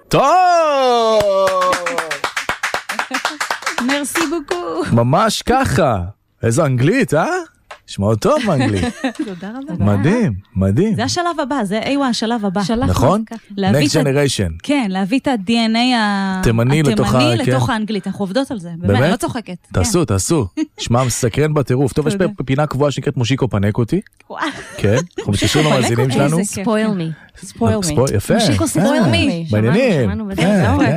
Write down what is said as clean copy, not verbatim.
טוב! מרסי בוקו. ממש ככה. איזו אנגלית, שמעו טוב באנגלית. תודה רבה. מדהים, מדהים. זה השלב הבא, זה השלב הבא. נכון? Next Generation. כן, להביא את ה-DNA התימני לתוך האנגלית. אנחנו עובדות על זה. באמת, אני לא צוחקת. תעשו. שמע מסקרן בטירוף. טוב, יש פינה קבועה שנקראת מושיקו פנק אותי. כן, אנחנו מתקשרים למאזינים שלנו. ספויל מי. יפה. מושיקו ספויל מי. בעניינים.